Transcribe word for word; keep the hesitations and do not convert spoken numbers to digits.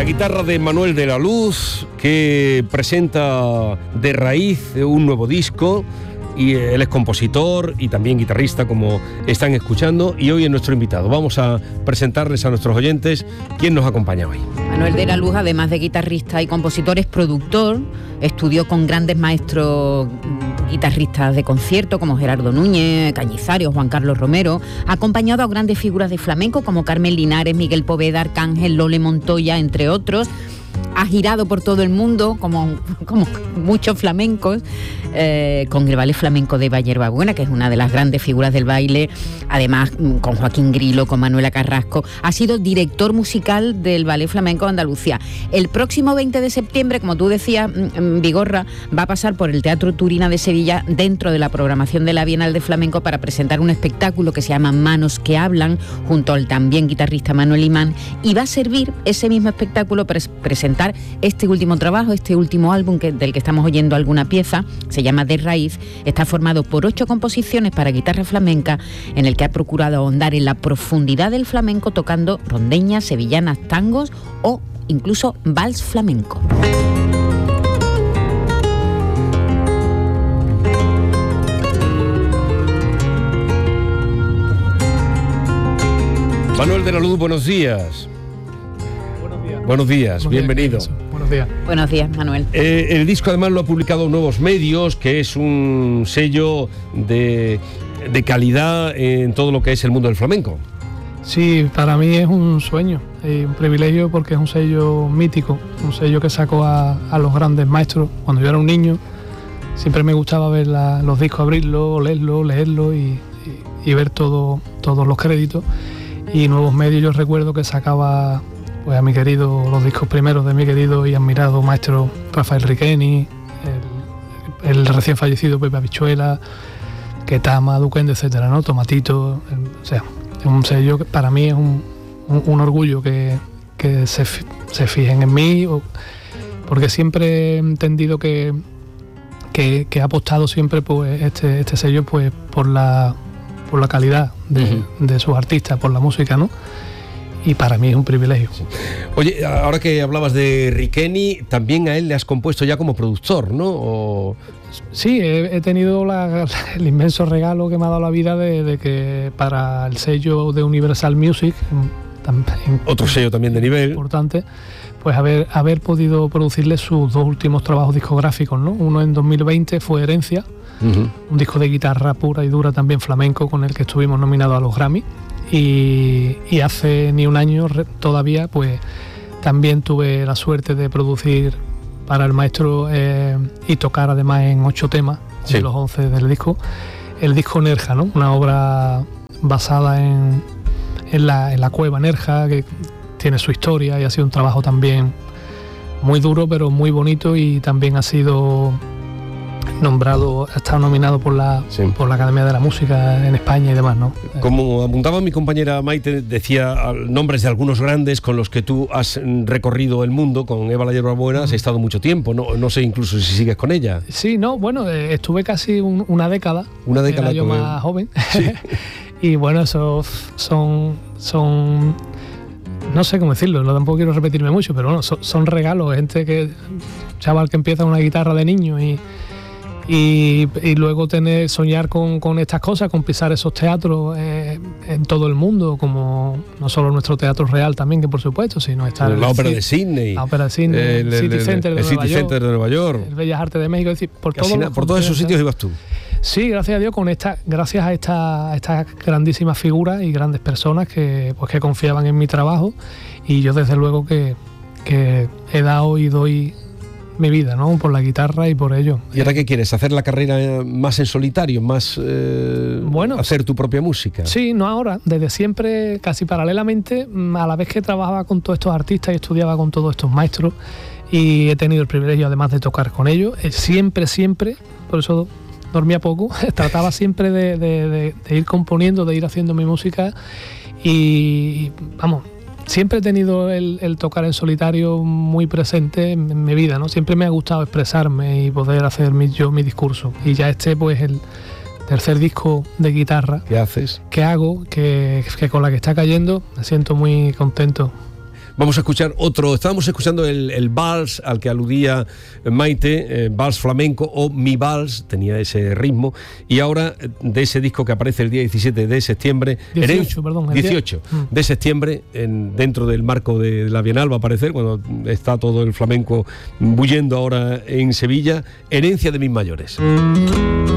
La guitarra de Manuel de la Luz, que presenta De Raíz un nuevo disco, y él es compositor y también guitarrista, como están escuchando, y hoy es nuestro invitado. Vamos a presentarles a nuestros oyentes quién nos acompaña hoy. Manuel de la Luz, además de guitarrista y compositor, es productor, estudió con grandes maestros guitarristas de concierto como Gerardo Núñez, Cañizares, Juan Carlos Romero, ha acompañado a grandes figuras de flamenco como Carmen Linares, Miguel Poveda, Arcángel, Lole Montoya, entre otros. Ha girado por todo el mundo, como, como muchos flamencos, eh, con el Ballet Flamenco de Vallerbabuena, que es una de las grandes figuras del baile, además con Joaquín Grilo, con Manuela Carrasco. Ha sido director musical del Ballet Flamenco de Andalucía. El próximo veinte de septiembre, como tú decías, Vigorra, va a pasar por el Teatro Turina de Sevilla dentro de la programación de la Bienal de Flamenco para presentar un espectáculo que se llama Manos que Hablan, junto al también guitarrista Manuel Imán, y va a servir ese mismo espectáculo para presentar este último trabajo, este último álbum que, del que estamos oyendo alguna pieza. Se llama De Raíz. Está formado por ocho composiciones para guitarra flamenca, en el que ha procurado ahondar en la profundidad del flamenco, tocando rondeñas, sevillanas, tangos o incluso vals flamenco. Manuel de la Luz, buenos días. Buenos días, Buenos bienvenido. Días, Buenos días. Buenos días, Manuel. Eh, el disco además lo ha publicado Nuevos Medios, que es un sello de, de calidad en todo lo que es el mundo del flamenco. Sí, para mí es un sueño, eh, un privilegio, porque es un sello mítico, un sello que sacó a, a los grandes maestros. Cuando yo era un niño, siempre me gustaba ver la, los discos, abrirlos, leerlos, leerlos y, y, y ver todo, todos los créditos. Y Nuevos Medios, yo recuerdo que sacaba pues a mi querido, los discos primeros de mi querido y admirado maestro Rafael Riqueni, el, el recién fallecido Pepe Habichuela, Ketama, Duquende, etcétera, ¿no? Tomatito, el, o sea, es un sello que para mí es un, un, un orgullo que, que se, se fijen en mí, o, porque siempre he entendido que, que, que ha apostado siempre pues este, este sello pues por la, por la calidad de, uh-huh. de sus artistas, por la música, ¿no? Y para mí es un privilegio. Sí. Oye, ahora que hablabas de Riqueni, también a él le has compuesto ya como productor, ¿no? O... Sí, he, he tenido la, el inmenso regalo que me ha dado la vida de, de que para el sello de Universal Music, también, otro sello también de nivel importante, pues haber, haber podido producirle sus dos últimos trabajos discográficos, ¿no? Uno en dos mil veinte fue Herencia, uh-huh. un disco de guitarra pura y dura, también flamenco, con el que estuvimos nominados a los Grammy. Y, y hace ni un año todavía pues también tuve la suerte de producir para el maestro eh, y tocar además en ocho temas, sí, de los once del disco, el disco Nerja, ¿no? Una obra basada en, en, la, en la cueva Nerja, que tiene su historia y ha sido un trabajo también muy duro pero muy bonito, y también ha sido nombrado, ha estado nominado por la, sí. por la Academia de la Música en España y demás, ¿no? Como apuntaba mi compañera Maite, decía nombres de algunos grandes con los que tú has recorrido el mundo. Con Eva La Yerbabuena mm. has estado mucho tiempo, no, no sé incluso si sigues con ella. Sí, no, bueno, eh, estuve casi un, una década. Una década. Era yo con más él. joven. Sí. Y bueno, esos son, son, no sé cómo decirlo, no, tampoco quiero repetirme mucho, pero bueno, son, son regalos, gente que, chaval que empieza una guitarra de niño y Y, y luego tener soñar con, con estas cosas, con pisar esos teatros eh, en todo el mundo, como no solo nuestro Teatro Real también, que por supuesto, sino estar la Ópera de Sydney, la Ópera de Sydney, el, el City el, Center, de, el Nueva City Center de Nueva York, el Bellas Artes de México, es decir, por, todos los, por todos esos sitios ibas tú. Sí, gracias a Dios, con esta, gracias a esta, a estas grandísimas figuras y grandes personas que, pues, que confiaban en mi trabajo, y yo desde luego que, que he dado y doy mi vida, ¿no? Por la guitarra y por ello. ¿Y ahora qué quieres? ¿Hacer la carrera más en solitario? ¿Más eh, bueno, hacer tu propia música? Sí, no ahora. Desde siempre, casi paralelamente, a la vez que trabajaba con todos estos artistas y estudiaba con todos estos maestros, y he tenido el privilegio además de tocar con ellos, siempre, siempre, por eso dormía poco, trataba siempre de, de, de, de ir componiendo, de ir haciendo mi música, y vamos, siempre he tenido el, el tocar en solitario muy presente en, en mi vida, ¿no? Siempre me ha gustado expresarme y poder hacer mi, yo mi discurso. Y ya este, pues, el tercer disco de guitarra ¿Qué haces? que hago, que, que con la que está cayendo, me siento muy contento. Vamos a escuchar otro, estábamos escuchando el, el vals al que aludía Maite, eh, vals flamenco o mi vals, tenía ese ritmo, y ahora de ese disco que aparece el día diecisiete de septiembre, dieciocho, Heren- perdón, el dieciocho día- de septiembre, en, dentro del marco de la Bienal va a aparecer, cuando está todo el flamenco bullendo ahora en Sevilla, Herencia de mis mayores.